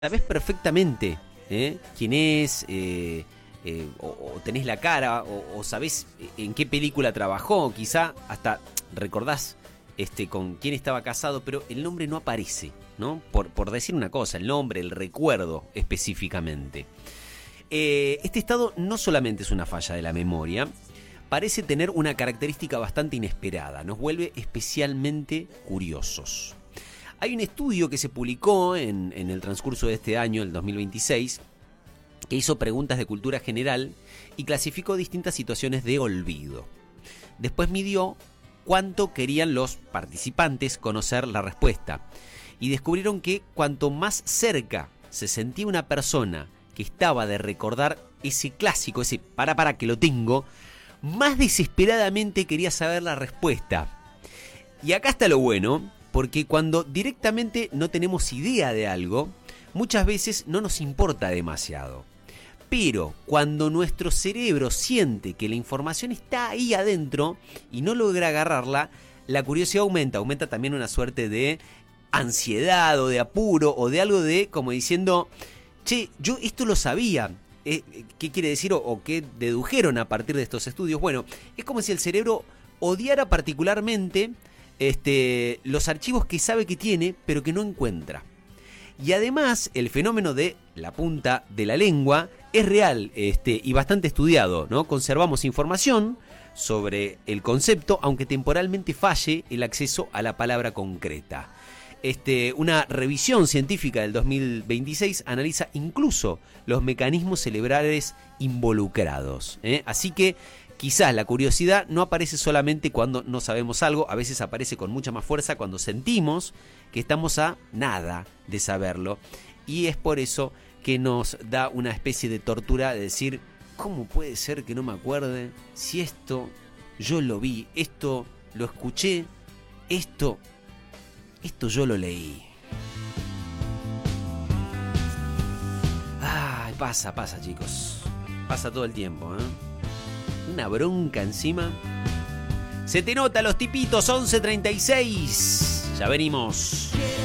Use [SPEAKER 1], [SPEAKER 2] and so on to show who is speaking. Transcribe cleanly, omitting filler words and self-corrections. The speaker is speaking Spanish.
[SPEAKER 1] sabés perfectamente quién es, o tenés la cara, o sabés en qué película trabajó, quizá hasta recordás con quién estaba casado, pero el nombre no aparece, ¿no? Por decir una cosa, el nombre, el recuerdo específicamente. Este estado no solamente es una falla de la memoria, parece tener una característica bastante inesperada, nos vuelve especialmente curiosos. Hay un estudio que se publicó en el transcurso de este año, el 2026, que hizo preguntas de cultura general y clasificó distintas situaciones de olvido. Después midió cuánto querían los participantes conocer la respuesta y descubrieron que cuanto más cerca se sentía una persona que estaba de recordar ese clásico, ese para que lo tengo, más desesperadamente quería saber la respuesta. Y acá está lo bueno, porque cuando directamente no tenemos idea de algo, muchas veces no nos importa demasiado. Pero cuando nuestro cerebro siente que la información está ahí adentro y no logra agarrarla, la curiosidad aumenta también una suerte de ansiedad o de apuro o de algo de como diciendo, che, yo esto lo sabía. ¿Qué quiere decir o qué dedujeron a partir de estos estudios? Bueno, es como si el cerebro odiara particularmente los archivos que sabe que tiene, pero que no encuentra. Y además, el fenómeno de la punta de la lengua es real y bastante estudiado, ¿no? Conservamos información sobre el concepto, aunque temporalmente falle el acceso a la palabra concreta. Una revisión científica del 2026 analiza incluso los mecanismos cerebrales involucrados. Así que quizás la curiosidad no aparece solamente cuando no sabemos algo, a veces aparece con mucha más fuerza cuando sentimos que estamos a nada de saberlo. Y es por eso que nos da una especie de tortura de decir, ¿cómo puede ser que no me acuerde si esto yo lo vi, esto lo escuché, esto yo lo leí? Ay, pasa chicos, pasa todo el tiempo, Una bronca encima. Se te nota los tipitos, 11:36. Ya venimos.